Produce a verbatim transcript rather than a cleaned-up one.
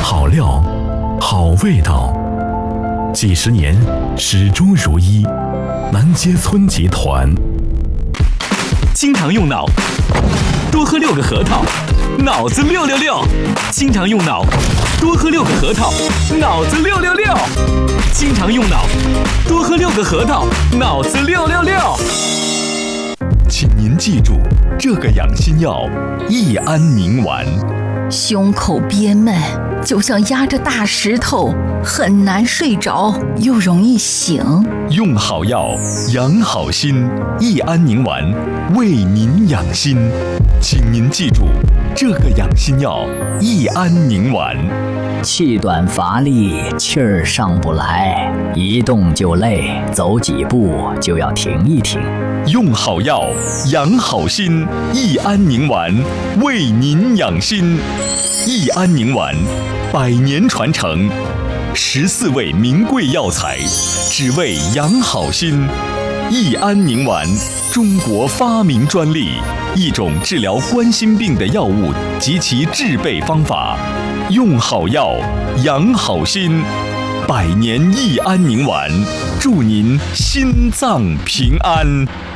好料，好味道，几十年始终如一。南街村集团。 经常用脑，多喝六个核桃，脑子六六六。经常用脑，多喝六个核桃，脑子六六六。经常用脑，多喝六个核桃，脑子六六六。 请您记住这个养心药益安宁丸。 胸口憋闷，就像压着大石头，很难睡着，又容易醒。 用好药，养好心，益安宁丸为您养心。请您记住这个养心药益安宁丸。 气短乏力，气儿上不来，一动就累，走几步就要停一停。 用好药，养好心，益安宁丸为您养心。益安宁丸，百年传承，十四味名贵药材，只为养好心。益安宁丸，中国发明专利，一种治疗冠心病的药物及其制备方法。用好药，养好心，百年益安宁丸，祝您心脏平安。